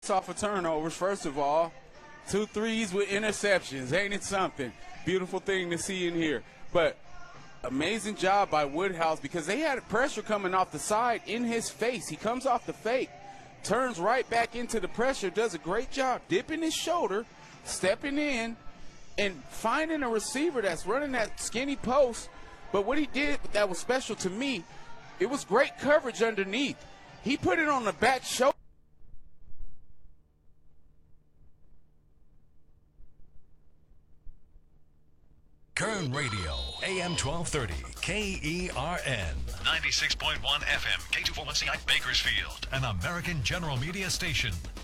off of turnovers, first of all. 2 threes with interceptions. Ain't it something? Beautiful thing to see in here. But amazing job by Woodhouse because they had pressure coming off the side in his face. He comes off the fake, turns right back into the pressure, does a great job dipping his shoulder, stepping in, and finding a receiver that's running that skinny post. But what he did that was special to me, it was great coverage underneath. He put it on the back shoulder. Kern Radio, AM 1230, KERN. 96.1 FM, K241CI Bakersfield. An American General Media station.